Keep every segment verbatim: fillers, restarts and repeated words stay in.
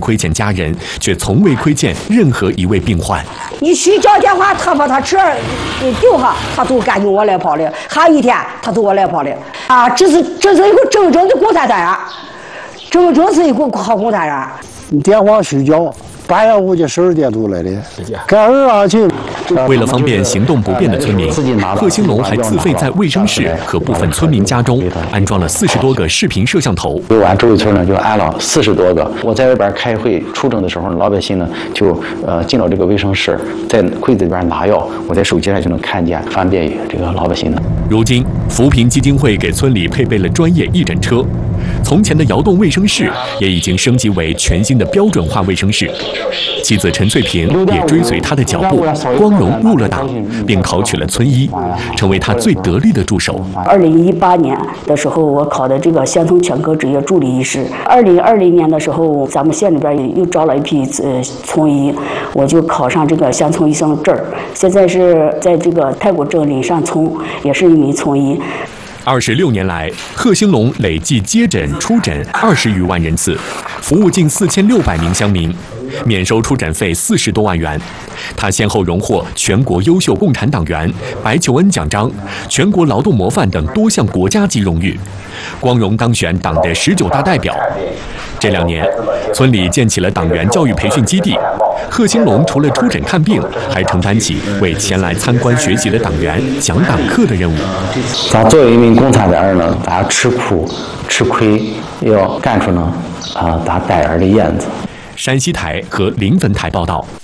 亏欠家人，却从未亏欠任何一位病患。 一去叫电话，他把他车给丢下，他就赶紧我来跑的。还有一天，他就我来跑的。啊，这是这是一个真正的共产党员，真正是一个好共产党。 电话睡觉，半夜五点十二点多来的，该儿啊去。 为了方便行动不便的村民，贺兴龙还自费在卫生室和部分村民家中安装了四十多个视频摄像头。 俺周围村呢就安了四十多个。我在外边开会出征的时候，老百姓呢就呃进到这个卫生室，在柜子里边拿药，我在手机上就能看见，方便于这个老百姓的。 如今，扶贫基金会给村里配备了专业义诊车，从前的窑洞卫生室也已经升级为全新的标准化卫生室。妻子陈翠萍也追随他的脚步，光荣入了党，并考取了村医，成为他最得力的助手。 二零一八年的时候，我考的这个县城全科职业助理医师。二零二零年的时候，咱们县里边又招了一批呃从医，我就考上这个乡村医生证儿。现在是在这个太谷镇临上村，也是一名从医。 二十六年来，贺兴龙累计接诊、出诊二十余万人次，服务近四千六百名乡民，免收出诊费四十多万元。他先后荣获全国优秀共产党员、白求恩奖章、全国劳动模范等多项国家级荣誉，光荣当选党的十九大代表。这两年，村里建起了党员教育培训基地。贺兴龙除了出诊看病，还承担起为前来参观学习的党员讲党课的任务。 咱作为一名共产党员呢，咱吃苦吃亏，要干出呢啊咱党员的样子。 山西台和临汾台报道。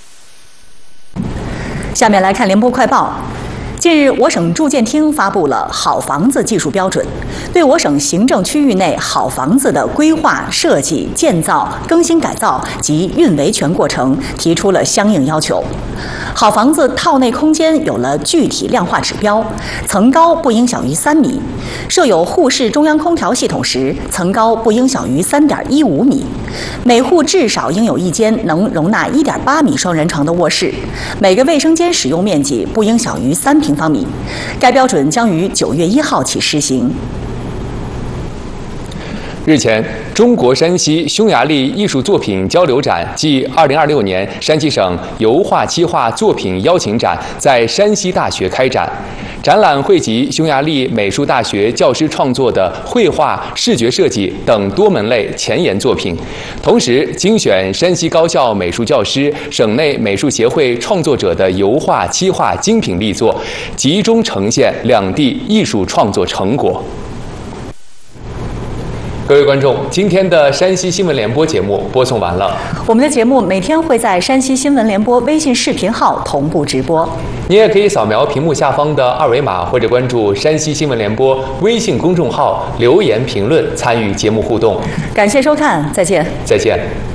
下面来看联播快报。近日，我省住建厅发布了好房子技术标准，对我省行政区域内好房子的规划、设计、建造、更新改造及运维权过程提出了相应要求。好房子套内空间有了具体量化指标，层高不应小于三米；设有户式中央空调系统时，层高不应小于三点一五米；每户至少应有一间能容纳一点八米双人床的卧室；每个卫生间使用面积不应小于三平方米。该标准将于九月一号起施行。 日前，中国山西匈牙利艺术作品交流展暨二零二六年山西省油画漆画作品邀请展在山西大学开展。展览汇集匈牙利美术大学教师创作的绘画、视觉设计等多门类前沿作品，同时精选山西高校美术教师、省内美术协会创作者的油画、漆画精品力作，集中呈现两地艺术创作成果。各位观众，今天的山西新闻联播节目播送完了。 我们的节目每天会在山西新闻联播微信视频号同步直播。 你也可以扫描屏幕下方的二维码，或者关注山西新闻联播微信公众号留言评论，参与节目互动。 感谢收看，再见。 再见。